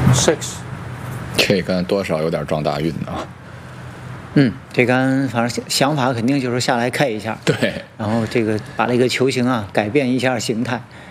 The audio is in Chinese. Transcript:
6。 这杆多少有点撞大运啊。 这杆反正想法肯定就是下来开一下， 对， 然后这个把这个球形啊改变一下形态。